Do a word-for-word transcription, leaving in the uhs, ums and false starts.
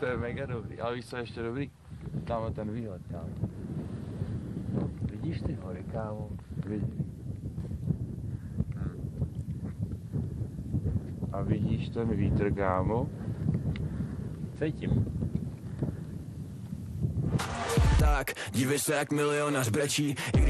to je mega dobrý, ale víš co je ještě dobrý? Tamhle ten výhled, kámo. Vidíš ty hory, kámo? Vidíš. A vidíš ten vítr, kámo? Cítím. Tak, dívej se, jak milionář brečí, i když